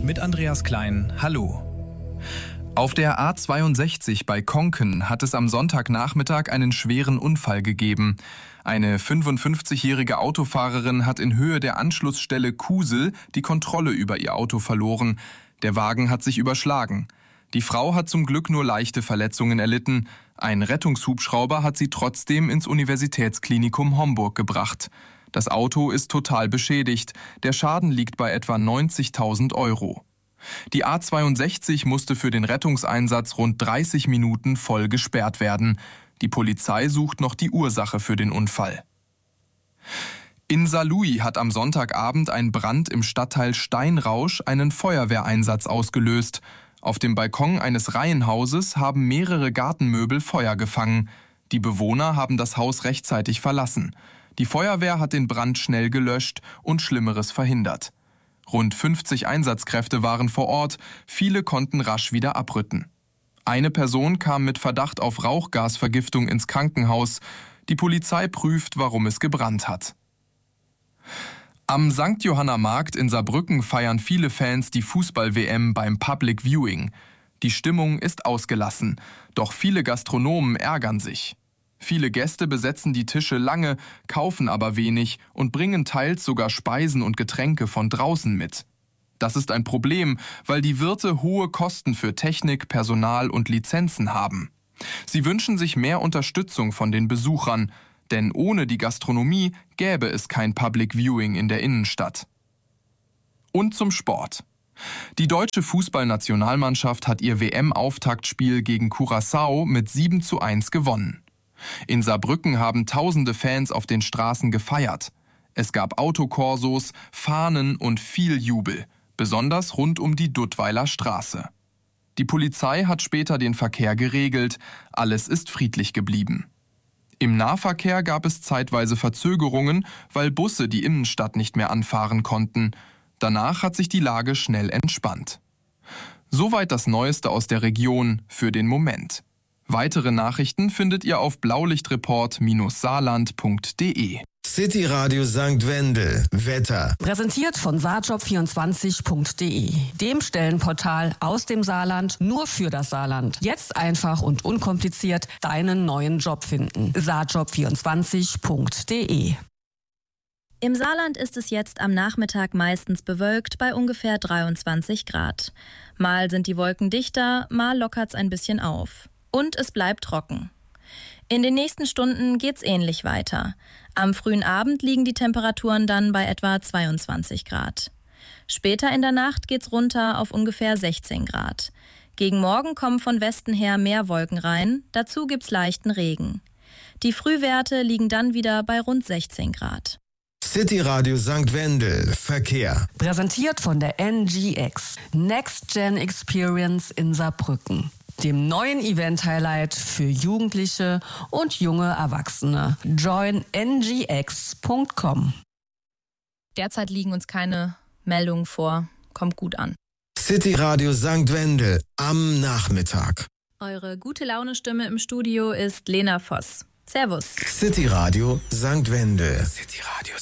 mit Andreas Klein. Hallo. Auf der A62 bei Konken hat es am Sonntagnachmittag einen schweren Unfall gegeben. Eine 55-jährige Autofahrerin hat in Höhe der Anschlussstelle Kusel die Kontrolle über ihr Auto verloren. Der Wagen hat sich überschlagen. Die Frau hat zum Glück nur leichte Verletzungen erlitten. Ein Rettungshubschrauber hat sie trotzdem ins Universitätsklinikum Homburg gebracht. Das Auto ist total beschädigt. Der Schaden liegt bei etwa 90.000 Euro. Die A62 musste für den Rettungseinsatz rund 30 Minuten voll gesperrt werden. Die Polizei sucht noch die Ursache für den Unfall. In Saarlouis hat am Sonntagabend ein Brand im Stadtteil Steinrausch einen Feuerwehreinsatz ausgelöst. Auf dem Balkon eines Reihenhauses haben mehrere Gartenmöbel Feuer gefangen. Die Bewohner haben das Haus rechtzeitig verlassen. Die Feuerwehr hat den Brand schnell gelöscht und Schlimmeres verhindert. Rund 50 Einsatzkräfte waren vor Ort, viele konnten rasch wieder abrücken. Eine Person kam mit Verdacht auf Rauchgasvergiftung ins Krankenhaus. Die Polizei prüft, warum es gebrannt hat. Am St. Johanna Markt in Saarbrücken feiern viele Fans die Fußball-WM beim Public Viewing. Die Stimmung ist ausgelassen, doch viele Gastronomen ärgern sich. Viele Gäste besetzen die Tische lange, kaufen aber wenig und bringen teils sogar Speisen und Getränke von draußen mit. Das ist ein Problem, weil die Wirte hohe Kosten für Technik, Personal und Lizenzen haben. Sie wünschen sich mehr Unterstützung von den Besuchern, denn ohne die Gastronomie gäbe es kein Public Viewing in der Innenstadt. Und zum Sport. Die deutsche Fußballnationalmannschaft hat ihr WM-Auftaktspiel gegen Curaçao mit 7:1 gewonnen. In Saarbrücken haben tausende Fans auf den Straßen gefeiert. Es gab Autokorsos, Fahnen und viel Jubel, besonders rund um die Duttweiler Straße. Die Polizei hat später den Verkehr geregelt, alles ist friedlich geblieben. Im Nahverkehr gab es zeitweise Verzögerungen, weil Busse die Innenstadt nicht mehr anfahren konnten. Danach hat sich die Lage schnell entspannt. Soweit das Neueste aus der Region für den Moment. Weitere Nachrichten findet ihr auf blaulichtreport-saarland.de. City Radio St. Wendel. Wetter. Präsentiert von saarjob24.de, dem Stellenportal aus dem Saarland nur für das Saarland. Jetzt einfach und unkompliziert deinen neuen Job finden. saarjob24.de. Im Saarland ist es jetzt am Nachmittag meistens bewölkt bei ungefähr 23 Grad. Mal sind die Wolken dichter, mal lockert's ein bisschen auf. Und es bleibt trocken. In den nächsten Stunden geht's ähnlich weiter. Am frühen Abend liegen die Temperaturen dann bei etwa 22 Grad. Später in der Nacht geht's runter auf ungefähr 16 Grad. Gegen Morgen kommen von Westen her mehr Wolken rein, dazu gibt's leichten Regen. Die Frühwerte liegen dann wieder bei rund 16 Grad. City Radio St. Wendel. Verkehr. Präsentiert von der NGX, Next Gen Experience in Saarbrücken, dem neuen Event-Highlight für Jugendliche und junge Erwachsene. Join ngx.com. Derzeit liegen uns keine Meldungen vor. Kommt gut an. City Radio St. Wendel am Nachmittag. Eure gute Laune-Stimme im Studio ist Lena Voss. Servus. City Radio St. Wendel. City Radio